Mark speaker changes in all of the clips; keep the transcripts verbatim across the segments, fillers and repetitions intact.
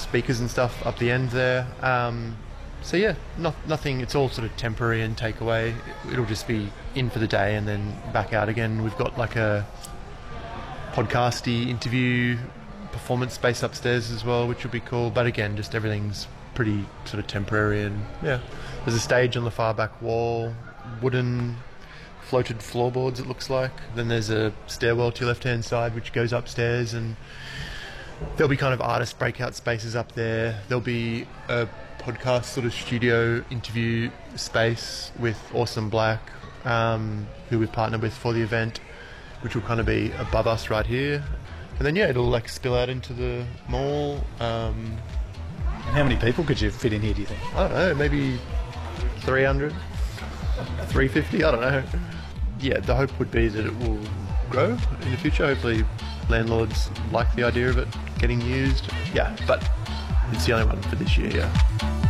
Speaker 1: speakers and stuff up the end there. Um, so yeah, not, nothing. It's all sort of temporary and takeaway. It'll just be in for the day and then back out again. We've got like a podcasty interview performance space upstairs as well, which will be cool. But again, just everything's pretty sort of temporary. And yeah, there's a stage on the far back wall, wooden floated floorboards it looks like. Then there's a stairwell to your left hand side which goes upstairs, and there'll be kind of artist breakout spaces up there. There'll be a podcast sort of studio interview space with Awesome Black, um, who we've partnered with for the event, which will kind of be above us right here. And then yeah, it'll like spill out into the mall. Um,
Speaker 2: and how many people could you fit in here, do you think?
Speaker 1: I don't know, maybe three hundred, three fifty, I don't know. Yeah, the hope would be that it will grow in the future. Hopefully landlords like the idea of it getting used. Yeah, but it's the only one for this year, yeah.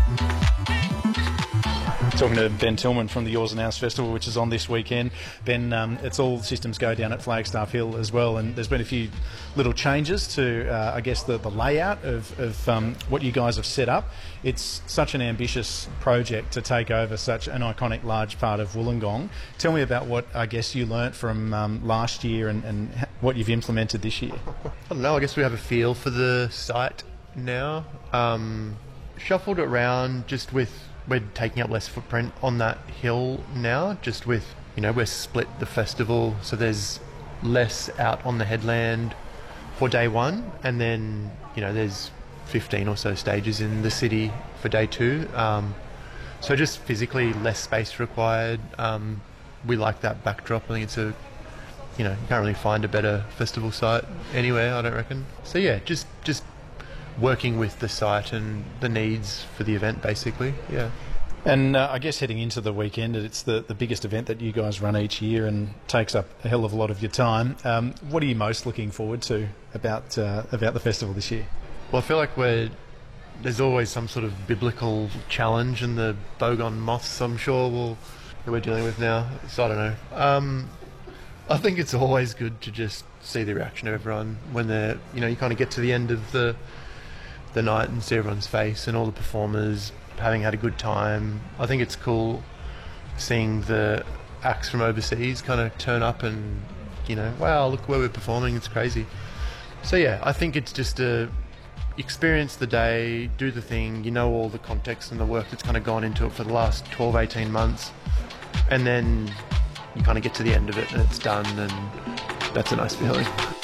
Speaker 2: Talking to Ben Tillman from the Yours and Ours Festival, which is on this weekend. Ben, um, it's all systems go down at Flagstaff Hill as well, and there's been a few little changes to, uh, I guess, the, the layout of, of um, what you guys have set up. It's such an ambitious project to take over such an iconic large part of Wollongong. Tell me about what, I guess, you learnt from um, last year and, and what you've implemented this year.
Speaker 1: I don't know, I guess we have a feel for the site now. Um, shuffled it around just with we're taking up less footprint on that hill now, just with, you know, we're split the festival, so there's less out on the headland for day one, and then, you know, there's fifteen or so stages in the city for day two. Um, so just physically less space required. Um, we like that backdrop. I think it's a, you know, you can't really find a better festival site anywhere, I don't reckon. So yeah, just just working with the site and the needs for the event, basically. Yeah.
Speaker 2: And uh, I guess heading into the weekend, it's the, the biggest event that you guys run each year and takes up a hell of a lot of your time. Um, what are you most looking forward to about uh, about the festival this year?
Speaker 1: Well, I feel like we're there's always some sort of biblical challenge, and the Bogon moths, I'm sure, will, that we're dealing with now. So I don't know. Um, I think it's always good to just see the reaction of everyone when they're, you know, you kind of get to the end of the the night and see everyone's face and all the performers having had a good time. I think it's cool seeing the acts from overseas kind of turn up and, you know, wow, look where we're performing, it's crazy. So yeah, I think it's just to experience the day, do the thing, you know, all the context and the work that's kind of gone into it for the last twelve, eighteen months, and then you kind of get to the end of it and it's done, and that's a nice feeling.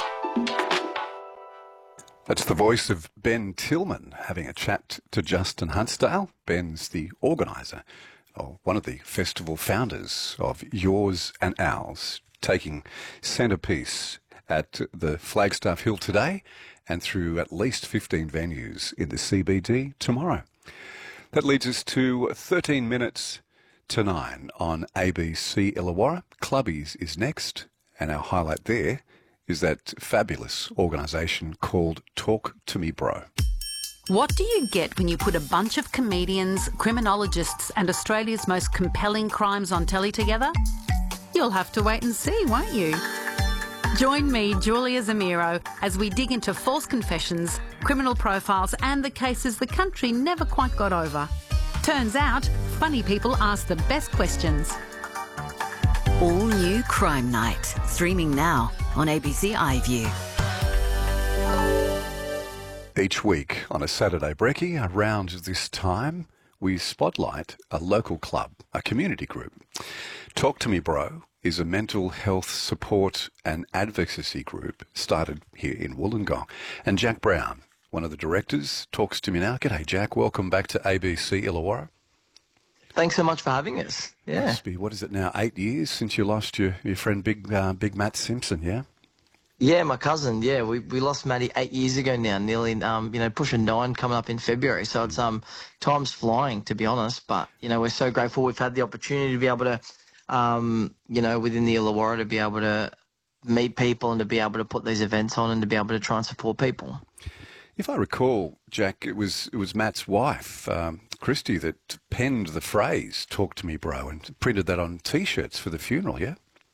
Speaker 3: That's the voice of Ben Tillman having a chat to Justin Huntsdale. Ben's the organiser, or one of the festival founders of Yours and Ours, taking centrepiece at the Flagstaff Hill today and through at least fifteen venues in the C B D tomorrow. That leads us to thirteen minutes to nine on A B C Illawarra. Clubbies is next, and our highlight there is that fabulous organisation called Talk to Me Bro.
Speaker 4: What do you get when you put a bunch of comedians, criminologists and Australia's most compelling crimes on telly together? You'll have to wait and see, won't you? Join me, Julia Zamiro, as we dig into false confessions, criminal profiles and the cases the country never quite got over. Turns out, funny people ask the best questions.
Speaker 5: All new Crime Night, streaming now on A B C iView.
Speaker 3: Each week on a Saturday brekkie around this time, we spotlight a local club, a community group. Talk to Me Bro is a mental health support and advocacy group started here in Wollongong. And Jack Brown, one of the directors, talks to me now. G'day, Jack. Welcome back to A B C Illawarra.
Speaker 6: Thanks so much for having us. Yeah.
Speaker 3: Must be, what is it now, eight years since you lost your, your friend Big uh, Big Matt Simpson, yeah?
Speaker 6: Yeah, my cousin. Yeah, we we lost Matty eight years ago now, nearly, um, you know, pushing nine coming up in February. So it's um time's flying, to be honest. But, you know, we're so grateful we've had the opportunity to be able to, um, you know, within the Illawarra to be able to meet people and to be able to put these events on and to be able to try and support people.
Speaker 3: If I recall, Jack, it was it was Matt's wife, um, Christy, that penned the phrase "Talk to Me, Bro," and printed that on T-shirts for the funeral. Yeah.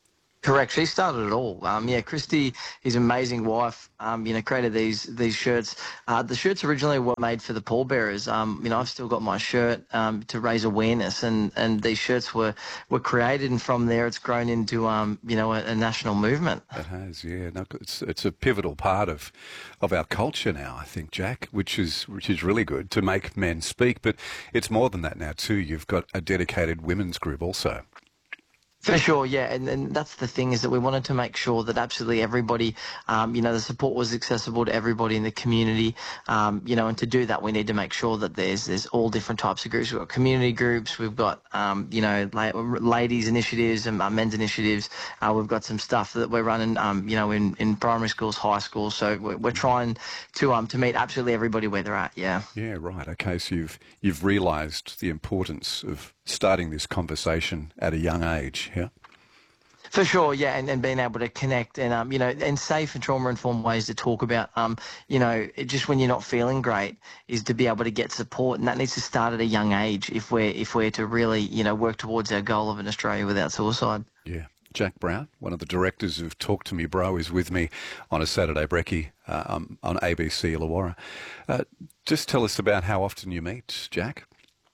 Speaker 6: Correct. She started it all. Um, yeah, Christy, his amazing wife, um, you know, created these these shirts. Uh, the shirts originally were made for the pallbearers. Um, you know, I've still got my shirt um, to raise awareness, and, and these shirts were, were created, and from there it's grown into um, you know, a, a national movement.
Speaker 3: It has, yeah. No, it's it's a pivotal part of of our culture now, I think, Jack, which is which is really good to make men speak. But it's more than that now too. You've got a dedicated women's group also.
Speaker 6: For sure, yeah, and, and that's the thing, is that we wanted to make sure that absolutely everybody, um, you know, the support was accessible to everybody in the community, um, you know, and to do that we need to make sure that there's there's all different types of groups. We've got community groups, we've got, um, you know, la- ladies initiatives and uh, men's initiatives. Uh, we've got some stuff that we're running, um, you know, in, in primary schools, high schools. So we're, we're trying to um to meet absolutely everybody where they're at. Yeah.
Speaker 3: Yeah, right. Okay, so you've you've realised the importance of starting this conversation at a young age, yeah?
Speaker 6: For sure, yeah, and, and being able to connect and, um, you know, and safe and trauma-informed ways to talk about, um, you know, it just when you're not feeling great is to be able to get support, and that needs to start at a young age if we're, if we're to really, you know, work towards our goal of an Australia without suicide.
Speaker 3: Yeah. Jack Brown, one of the directors of Talk to Me Bro, is with me on a Saturday brekkie uh, um, on A B C Illawarra. Uh, just tell us about how often you meet, Jack.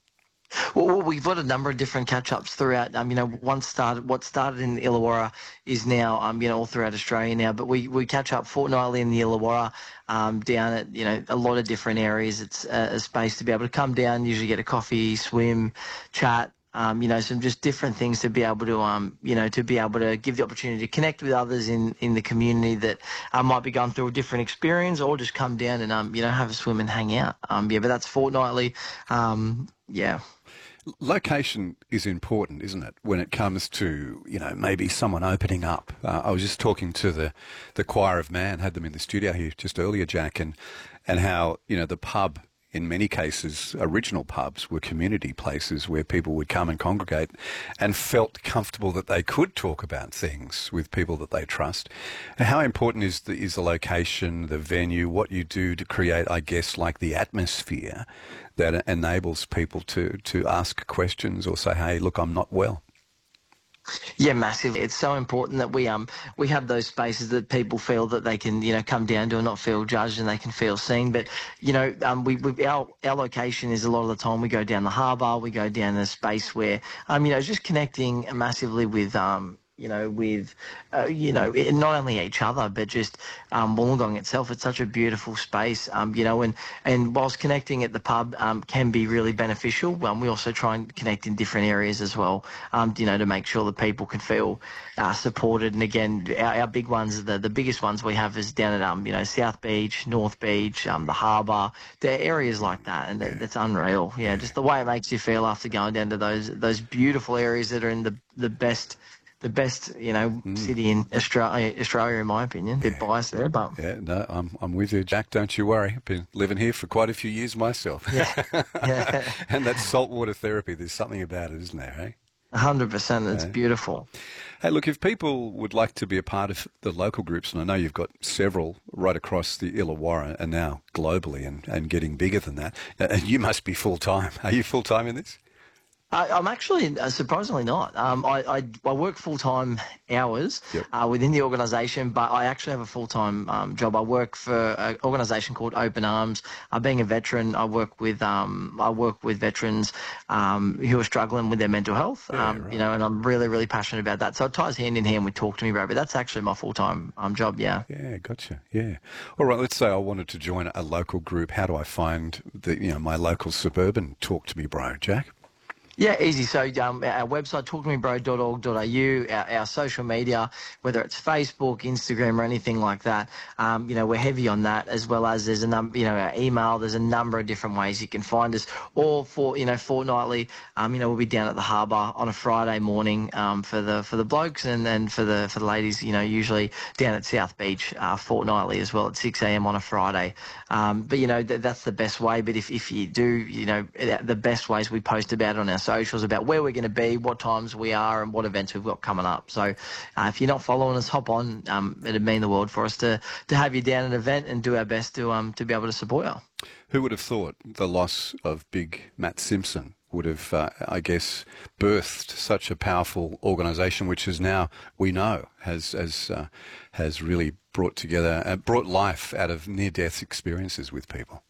Speaker 6: Well, we've got a number of different catch-ups throughout. Um, you know, one started, what started in Illawarra is now, um, you know, all throughout Australia now. But we, we catch up fortnightly in the Illawarra, um, down at, you know, a lot of different areas. It's a, a space to be able to come down, usually get a coffee, swim, chat. Um, you know, some just different things to be able to, um, you know, to be able to give the opportunity to connect with others in, in the community that uh, might be going through a different experience, or just come down and, um, you know, have a swim and hang out. Um, yeah, but that's fortnightly. Um, yeah.
Speaker 3: Location is important, isn't it, when it comes to, you know, maybe someone opening up. Uh, I was just talking to the, the Choir of Man, had them in the studio here just earlier, Jack, and, and how, you know, the pub, in many cases, original pubs were community places where people would come and congregate and felt comfortable that they could talk about things with people that they trust. And how important is the, is the location, the venue, what you do to create, I guess, like the atmosphere that enables people to, to ask questions or say, hey, look, I'm not well.
Speaker 6: Yeah, massively. It's so important that we um we have those spaces that people feel that they can, you know, come down to and not feel judged, and they can feel seen. But, you know, um we, we our our location is a lot of the time we go down the harbour, we go down a space where um you know, just connecting massively with um you know, with, uh, you know, not only each other, but just um, Wollongong itself. It's such a beautiful space, um, you know, and, and whilst connecting at the pub um, can be really beneficial, um, we also try and connect in different areas as well, um, you know, to make sure that people can feel uh, supported. And again, our, our big ones, the, the biggest ones we have is down at, um, you know, South Beach, North Beach, um, the harbour, there are areas like that, and that, that's unreal. Yeah, just the way it makes you feel after going down to those, those beautiful areas that are in the, the best the best, you know, mm. city in Australia, Australia, in my opinion. A bit yeah. biased there, but...
Speaker 3: Yeah, no, I'm I'm with you, Jack. Don't you worry. I've been living here for quite a few years myself.
Speaker 6: Yeah. yeah.
Speaker 3: And that saltwater therapy, there's something about it, isn't there, eh?
Speaker 6: one hundred percent. It's yeah. beautiful.
Speaker 3: Hey, look, if people would like to be a part of the local groups, and I know you've got several right across the Illawarra and now globally and, and getting bigger than that, uh, you must be full-time. Are you full-time in this?
Speaker 6: I, I'm actually uh, surprisingly not. Um, I, I, I work full-time hours
Speaker 3: yep.
Speaker 6: uh, within the organisation, but I actually have a full-time um, job. I work for an organisation called Open Arms. Uh, being a veteran, I work with um, I work with veterans um, who are struggling with their mental health.
Speaker 3: Yeah,
Speaker 6: um,
Speaker 3: right.
Speaker 6: You know, and I'm really, really passionate about that. So it ties hand in hand with Talk to Me Bro. But that's actually my full-time um, job. Yeah.
Speaker 3: Yeah, gotcha. Yeah. All right. Let's say I wanted to join a local group. How do I find the you know my local suburban Talk to Me Bro, Jack?
Speaker 6: Yeah, easy. So um, our website, talk to me bro dot org dot a u, our, our social media, whether it's Facebook, Instagram, or anything like that, um, you know, we're heavy on that, as well as there's a number, you know, our email. There's a number of different ways you can find us. Or for you know, fortnightly, um, you know, we'll be down at the harbour on a Friday morning um, for the for the blokes, and then for the for the ladies, you know, usually down at South Beach uh, fortnightly as well at six a m on a Friday. Um, but you know, th- that's the best way. But if if you do, you know, the best ways we post about it on our socials about where we're going to be, what times we are, and what events we've got coming up. So uh, if you're not following us, hop on. Um, it'd mean the world for us to to have you down at an event and do our best to um to be able to support you.
Speaker 3: Who would have thought the loss of big Matt Simpson would have, uh, I guess, birthed such a powerful organisation, which is now, we know, has has uh, has really brought together, uh, brought life out of near-death experiences with people.